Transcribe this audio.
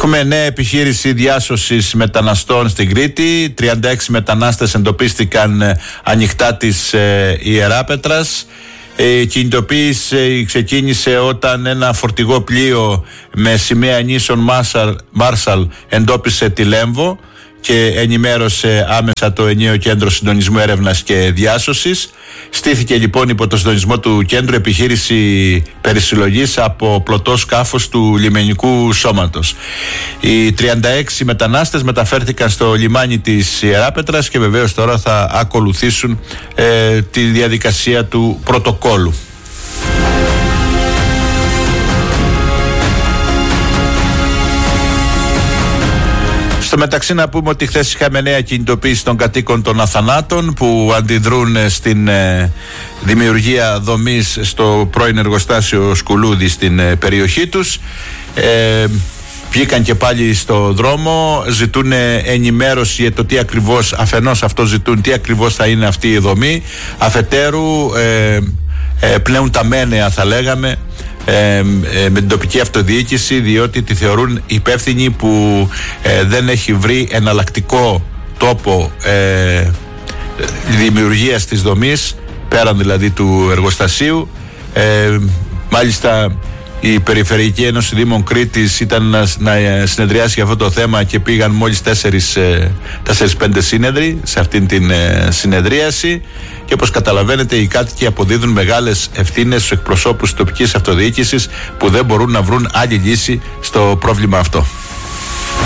Έχουμε νέα επιχείρηση διάσωσης μεταναστών στην Κρήτη. 36 μετανάστες εντοπίστηκαν ανοιχτά της Ιεράπετρας. Η κινητοποίηση ξεκίνησε όταν ένα φορτηγό πλοίο με σημαία νήσων Μάρσαλ εντόπισε τη Λέμβο και ενημέρωσε άμεσα το ενιαίο κέντρο συντονισμού έρευνας και διάσωσης. Στήθηκε λοιπόν υπό το συντονισμό του κέντρου επιχείρηση περισυλλογής από πλωτό σκάφος του λιμενικού σώματος. Οι 36 μετανάστες μεταφέρθηκαν στο λιμάνι της Ιεράπετρας και βεβαίως τώρα θα ακολουθήσουν τη διαδικασία του πρωτοκόλου. Στο μεταξύ να πούμε ότι χθες είχαμε νέα κινητοποίηση των κατοίκων των Αθανάτων που αντιδρούν στην δημιουργία δομής στο πρώην εργοστάσιο Σκουλούδη στην περιοχή τους. Βγήκαν και πάλι στο δρόμο, ζητούν ενημέρωση για το τι ακριβώς, αφενός αυτό ζητούν, τι ακριβώς θα είναι αυτή η δομή, αφετέρου πλέουν τα μένεα θα λέγαμε με την τοπική αυτοδιοίκηση, διότι τη θεωρούν υπεύθυνη που δεν έχει βρει εναλλακτικό τόπο δημιουργίας της δομής πέραν δηλαδή του εργοστασίου. Μάλιστα η Περιφερειακή Ένωση Δήμων Κρήτης ήταν να συνεδριάσει για αυτό το θέμα και πήγαν μόλις 4-5 σύνεδροι σε αυτήν την συνεδρίαση και όπως καταλαβαίνετε οι κάτοικοι αποδίδουν μεγάλες ευθύνες στους εκπροσώπους της τοπικής αυτοδιοίκησης που δεν μπορούν να βρουν άλλη λύση στο πρόβλημα αυτό.